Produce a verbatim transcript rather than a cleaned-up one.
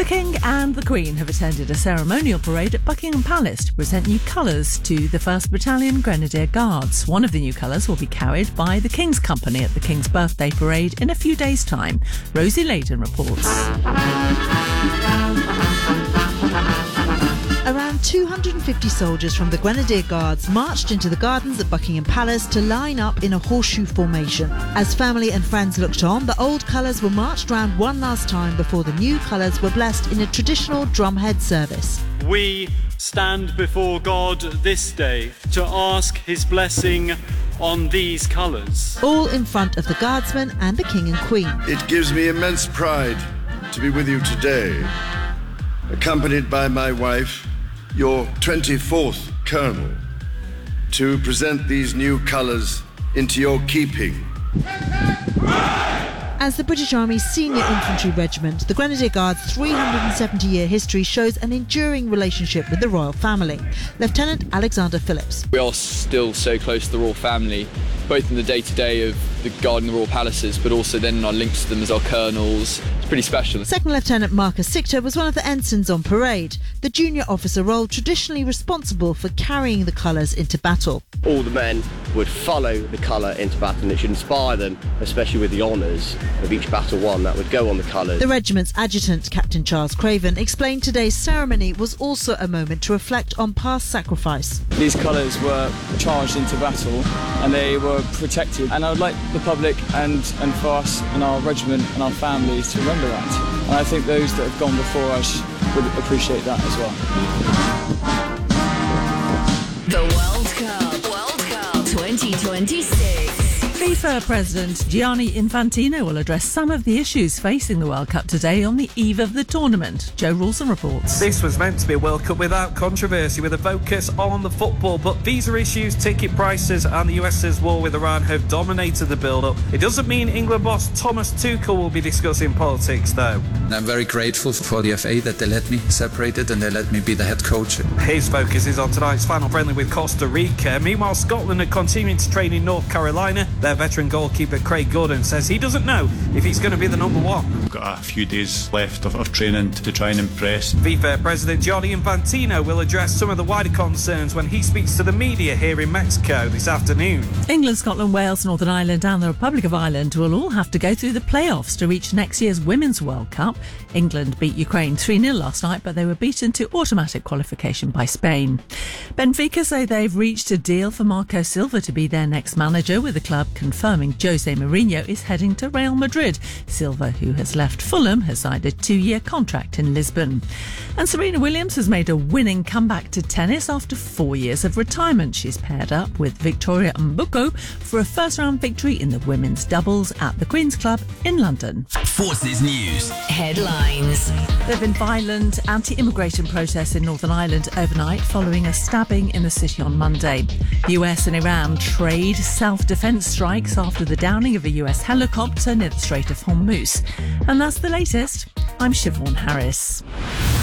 King and the Queen have attended a ceremonial parade at Buckingham Palace to present new colours to the first Battalion Grenadier Guards. One of the new colours will be carried by the King's Company at the King's Birthday Parade in a few days' time. Rosie Layden reports. Around two hundred fifty soldiers from the Grenadier Guards marched into the gardens at Buckingham Palace to line up in a horseshoe formation. As family and friends looked on, the old colours were marched round one last time before the new colours were blessed in a traditional drumhead service. We stand before God this day to ask his blessing on these colours. All in front of the Guardsmen and the King and Queen. It gives me immense pride to be with you today, accompanied by my wife, your twenty-fourth Colonel, to present these new colours into your keeping. As the British Army's senior infantry regiment, the Grenadier Guards' three hundred seventy year history shows an enduring relationship with the royal family. Lieutenant Alexander Phillips. We are still so close to the royal family, both in the day-to-day of the guarding the royal palaces, but also then in our links to them as our colonels. It's pretty special. Second Lieutenant Marcus Sichter was one of the ensigns on parade, the junior officer role traditionally responsible for carrying the colours into battle. All the men would follow the colour into battle, and it should inspire them, especially with the honours of each battle won that would go on the colours. The regiment's adjutant, Captain Charles Craven, explained today's ceremony was also a moment to reflect on past sacrifice. These colours were charged into battle and they were protected, and I would like the public and, and for us and our regiment and our families to remember that. And I think those that have gone before us would appreciate that as well. The World Cup, World Cup twenty twenty-six. FIFA President Gianni Infantino will address some of the issues facing the World Cup today on the eve of the tournament. Joe Rawson reports. This was meant to be a World Cup without controversy, with a focus on the football, but visa issues, ticket prices and the US's war with Iran have dominated the build-up. It doesn't mean England boss Thomas Tuchel will be discussing politics, though. I'm very grateful for the F A that they let me separate it and they let me be the head coach. His focus is on tonight's final friendly with Costa Rica. Meanwhile, Scotland are continuing to train in North Carolina. Their veteran goalkeeper Craig Gordon says he doesn't know if he's going to be the number one. We've got a few days left of, of training to try and impress. FIFA President Gianni Infantino will address some of the wider concerns when he speaks to the media here in Mexico this afternoon. England, Scotland, Wales, Northern Ireland and the Republic of Ireland will all have to go through the playoffs to reach next year's Women's World Cup. England beat Ukraine three nil last night, but they were beaten to automatic qualification by Spain. Benfica say they've reached a deal for Marco Silva to be their next manager, with the club confirming Jose Mourinho is heading to Real Madrid. Silva, who has left Fulham, has signed a two-year contract in Lisbon. And Serena Williams has made a winning comeback to tennis after four years of retirement. She's paired up with Victoria Mboko for a first-round victory in the women's doubles at the Queen's Club in London. Forces News headlines. There have been violent anti-immigration protests in Northern Ireland overnight following a stabbing in the city on Monday. The U S and Iran trade self-defence strikes after the downing of a U S helicopter near the Strait of Hormuz. And that's the latest. I'm Siobhan Harris.